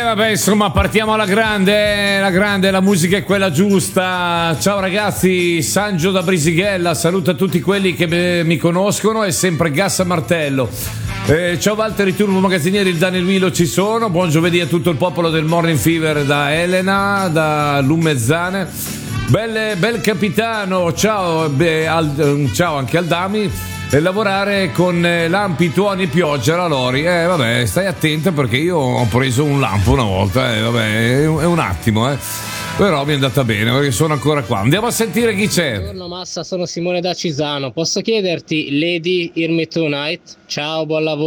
Vabbè, insomma, partiamo alla grande, la musica è quella giusta. Ciao ragazzi, Sangio da Brisighella, saluta tutti quelli che mi conoscono, è sempre gas a martello. Ciao Valtteri Turbo Magazzinieri, il Daniel Milo ci sono, buon giovedì a tutto il popolo del Morning Fever da Elena, da Lumezzane. Bel capitano, ciao, ciao anche al Dami. E lavorare con lampi, tuoni e pioggia la Lori. Vabbè, stai attento perché io ho preso un lampo una volta, vabbè, è un attimo, però mi è andata bene perché sono ancora qua. Andiamo a sentire chi c'è. Buongiorno Massa, sono Simone da Cisano. Posso chiederti Lady Hear Me Tonight? Ciao, buon lavoro.